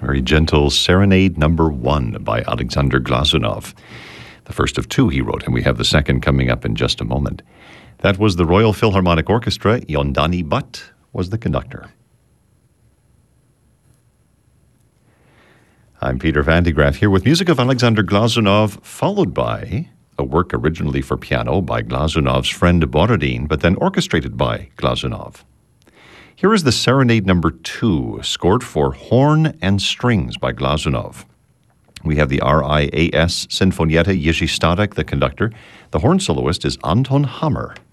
Very gentle Serenade Number 1 by Alexander Glazunov. The first of two he wrote, and we have the second coming up in just a moment. That was the Royal Philharmonic Orchestra. Yondani Butt was the conductor. I'm Peter Van de Graaff here with music of Alexander Glazunov, followed by a work originally for piano by Glazunov's friend Borodin, but then orchestrated by Glazunov. Here is the Serenade Number 2, scored for horn and strings by Glazunov. We have the RIAS Sinfonietta Jiří Stádek, the conductor. The horn soloist is Anton Hammer.